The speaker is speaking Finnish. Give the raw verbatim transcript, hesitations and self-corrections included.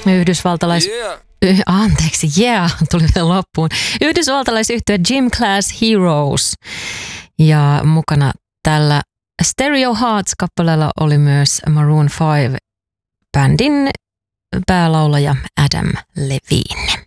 Yhdysvaltalais... Yeah. Y- anteeksi, yeah, tuli vielä loppuun. Yhdysvaltalaisyhtye Gym Class Heroes. Ja mukana tällä Stereo Hearts-kappaleella oli myös Maroon five bändin päälaulaja Adam Levine.